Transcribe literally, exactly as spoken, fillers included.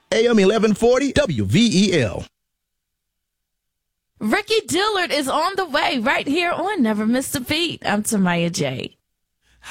A M eleven forty W V E L. Ricky Dillard is on the way right here on Never Miss a Beat. I'm Tamaya J.